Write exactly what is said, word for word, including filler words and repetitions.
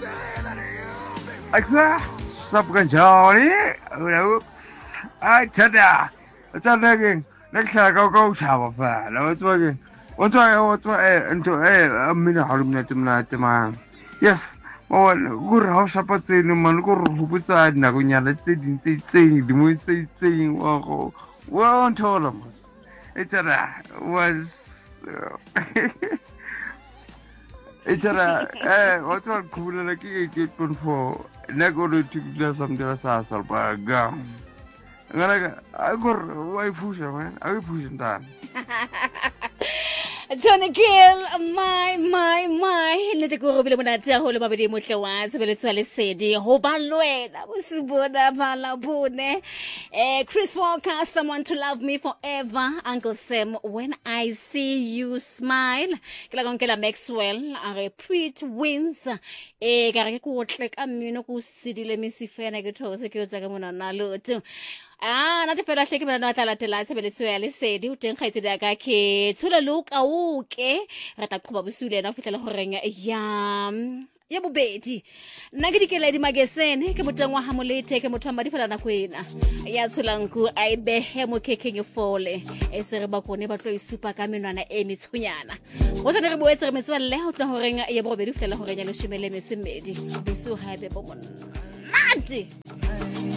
Aksa, sab kanjani, oops. Ai chada. Chada again. Next time go go chava fa. Lo what's working. What's why what's why into eh amina harum na tumna tama. Yes. Oh, gur house apa sih ni man gur hubungan na kunya na ting ting ting di mu ting ting wah wah on tolam. Itu was itu eh waktu aku kuliah lagi ikut pun for negara tiga sampai asal bagam. Ngana aku wife siapa? Aku pujian. Johnny Gill, my, my, my. Natakuro bila manatia holo mabidi mutlawa sabele tuwale sedi. Hobalwe na musubona malabune. Eh, Chris Walker, someone to love me forever. Uncle Sam, when I see you smile. Kila kong kila Maxwell, are pretty wins. Eh, kaya kuotlek amino kusidile misifena kutose kiozaga muna nalutu. Ah, nati fela hleki mina nwatala tela sebele tsoya le sedi o teng khaitse da ka ke tshola loka o ke ra tla qoba bosule na fitlela go reng ya ya bobedi nna ke dikela di magazine ke motengwa ha molete ke motho madi fela na kwena ya tsholanku ai behe mo kekeng fole e sere ba kone ba tlo isupa ka menwana e mitshunyana o tsene re boetse re metswalle ho tla ho reng ya bobedi fitlela go reng le shimele mesumedi biso ha be bo monna mati